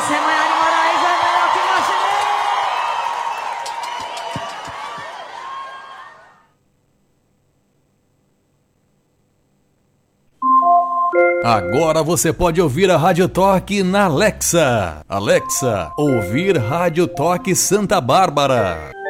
Essa é Maiara Moraes, é melhor que marceneiro. Agora você pode ouvir a Rádio Toque na Alexa. Alexa, ouvir Rádio Toque Santa Bárbara.